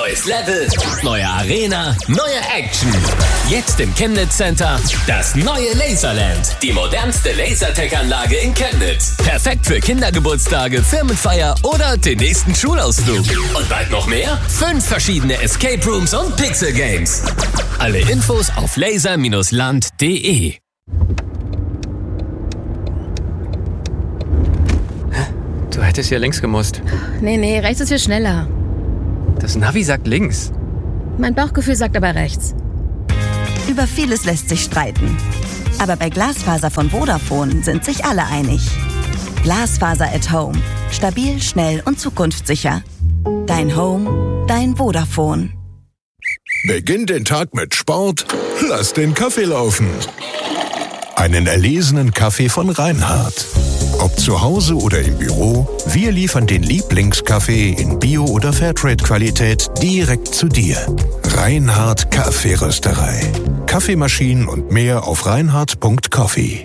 Neues Level, neue Arena, neue Action. Jetzt im Chemnitz Center das neue Laserland. Die modernste Lasertech-Anlage in Chemnitz. Perfekt für Kindergeburtstage, Firmenfeier oder den nächsten Schulausflug. Und bald noch mehr? 5 verschiedene Escape Rooms und Pixel Games. Alle Infos auf laser-land.de. Du hättest hier links gemusst. Nee, rechts ist hier schneller. Das Navi sagt links. Mein Bauchgefühl sagt aber rechts. Über vieles lässt sich streiten. Aber bei Glasfaser von Vodafone sind sich alle einig. Glasfaser at Home. Stabil, schnell und zukunftssicher. Dein Home, dein Vodafone. Beginn den Tag mit Sport, lass den Kaffee laufen. Einen erlesenen Kaffee von Reinhardt. Ob zu Hause oder im Büro, wir liefern den Lieblingskaffee in Bio- oder Fairtrade-Qualität direkt zu dir. Reinhardt Kaffeerösterei. Kaffeemaschinen und mehr auf reinhardt.coffee.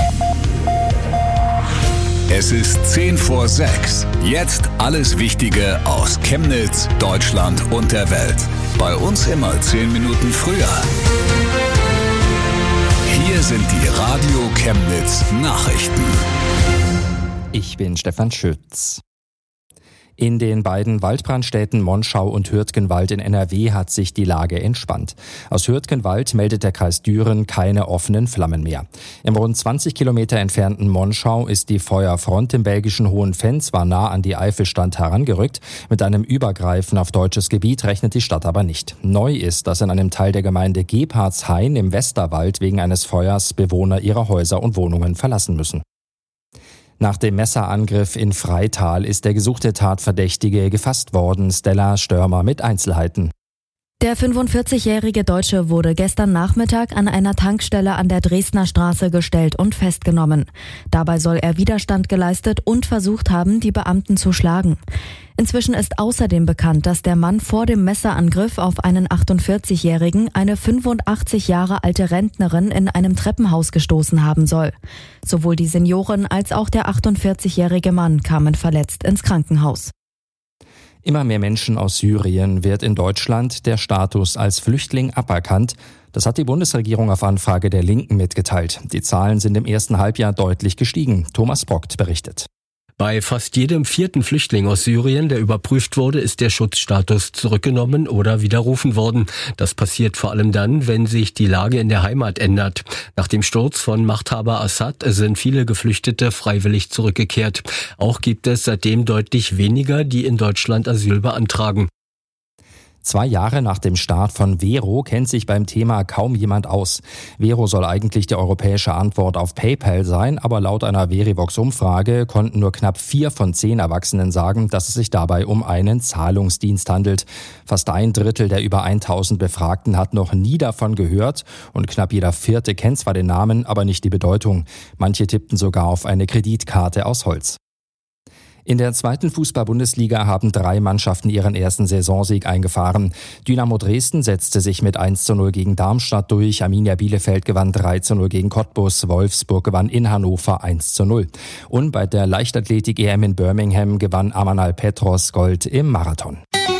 Es ist 5:10. Jetzt alles Wichtige aus Chemnitz, Deutschland und der Welt. Bei uns immer 10 Minuten früher. Hier sind die Radio Chemnitz Nachrichten. Ich bin Stefan Schütz. In den beiden Waldbrandstädten Monschau und Hürtgenwald in NRW hat sich die Lage entspannt. Aus Hürtgenwald meldet der Kreis Düren keine offenen Flammen mehr. Im rund 20 Kilometer entfernten Monschau ist die Feuerfront im belgischen Hohenfenn zwar nah an die Eifelstand herangerückt, mit einem Übergreifen auf deutsches Gebiet rechnet die Stadt aber nicht. Neu ist, dass in einem Teil der Gemeinde Gebhardshain im Westerwald wegen eines Feuers Bewohner ihre Häuser und Wohnungen verlassen müssen. Nach dem Messerangriff in Freital ist der gesuchte Tatverdächtige gefasst worden. Stella Störmer mit Einzelheiten. Der 45-jährige Deutsche wurde gestern Nachmittag an einer Tankstelle an der Dresdner Straße gestellt und festgenommen. Dabei soll er Widerstand geleistet und versucht haben, die Beamten zu schlagen. Inzwischen ist außerdem bekannt, dass der Mann vor dem Messerangriff auf einen 48-Jährigen eine 85 Jahre alte Rentnerin in einem Treppenhaus gestoßen haben soll. Sowohl die Seniorin als auch der 48-jährige Mann kamen verletzt ins Krankenhaus. Immer mehr Menschen aus Syrien wird in Deutschland der Status als Flüchtling aberkannt. Das hat die Bundesregierung auf Anfrage der Linken mitgeteilt. Die Zahlen sind im ersten Halbjahr deutlich gestiegen. Thomas Brockt berichtet. Bei fast jedem 4. Flüchtling aus Syrien, der überprüft wurde, ist der Schutzstatus zurückgenommen oder widerrufen worden. Das passiert vor allem dann, wenn sich die Lage in der Heimat ändert. Nach dem Sturz von Machthaber Assad sind viele Geflüchtete freiwillig zurückgekehrt. Auch gibt es seitdem deutlich weniger, die in Deutschland Asyl beantragen. 2 Jahre nach dem Start von Vero kennt sich beim Thema kaum jemand aus. Vero soll eigentlich die europäische Antwort auf PayPal sein, aber laut einer Verivox-Umfrage konnten nur knapp 4 von 10 Erwachsenen sagen, dass es sich dabei um einen Zahlungsdienst handelt. Fast 1/3 der über 1000 Befragten hat noch nie davon gehört und knapp jeder 4. kennt zwar den Namen, aber nicht die Bedeutung. Manche tippten sogar auf eine Kreditkarte aus Holz. In der 2. Fußball-Bundesliga haben 3 Mannschaften ihren ersten Saisonsieg eingefahren. Dynamo Dresden setzte sich mit 1:0 gegen Darmstadt durch. Arminia Bielefeld gewann 3:0 gegen Cottbus. Wolfsburg gewann in Hannover 1:0. Und bei der Leichtathletik-EM in Birmingham gewann Amanal Petros Gold im Marathon.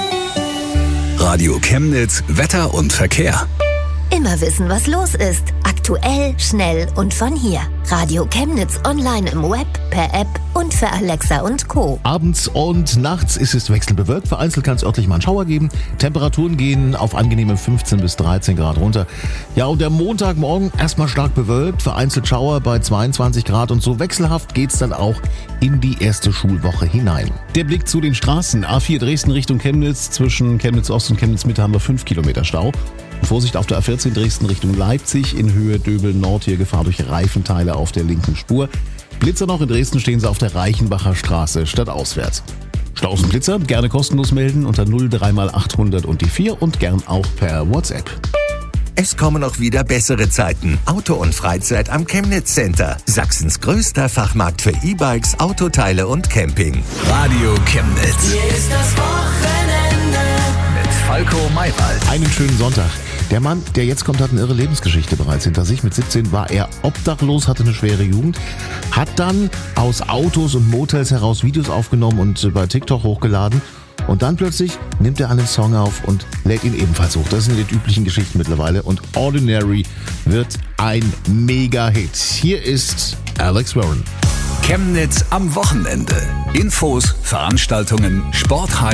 Radio Chemnitz, Wetter und Verkehr. Immer wissen, was los ist. Aktuell, schnell und von hier. Radio Chemnitz online im Web, per App und für Alexa und Co. Abends und nachts ist es wechselbewölkt. Vereinzelt kann es örtlich mal einen Schauer geben. Temperaturen gehen auf angenehme 15 bis 13 Grad runter. Ja, und der Montagmorgen erstmal stark bewölkt. Vereinzelt Schauer bei 22 Grad und so wechselhaft geht's dann auch in die erste Schulwoche hinein. Der Blick zu den Straßen. A4 Dresden Richtung Chemnitz. Zwischen Chemnitz Ost und Chemnitz Mitte haben wir 5 Kilometer Stau. Vorsicht auf der A14 Dresden Richtung Leipzig, in Höhe Döbel Nord, hier Gefahr durch Reifenteile auf der linken Spur. Blitzer noch, in Dresden stehen sie auf der Reichenbacher Straße stadtauswärts. Staus und Blitzer gerne kostenlos melden unter 03 mal 800 und die 4 und gern auch per WhatsApp. Es kommen auch wieder bessere Zeiten. Auto und Freizeit am Chemnitz Center. Sachsens größter Fachmarkt für E-Bikes, Autoteile und Camping. Radio Chemnitz. Hier ist das Wochenende mit Falco Maywald. Einen schönen Sonntag. Der Mann, der jetzt kommt, hat eine irre Lebensgeschichte bereits hinter sich. Mit 17 war er obdachlos, hatte eine schwere Jugend, hat dann aus Autos und Motels heraus Videos aufgenommen und bei TikTok hochgeladen Und dann plötzlich nimmt er einen Song auf und lädt ihn ebenfalls hoch. Das sind die üblichen Geschichten mittlerweile. Und Ordinary wird ein Mega-Hit. Hier ist Alex Warren. Chemnitz am Wochenende. Infos, Veranstaltungen, Sport